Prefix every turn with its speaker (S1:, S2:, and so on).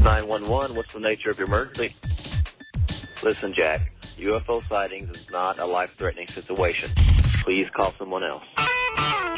S1: 911, what's the nature of your emergency? Listen, Jack, UFO sightings is not a life-threatening situation. Please call someone else.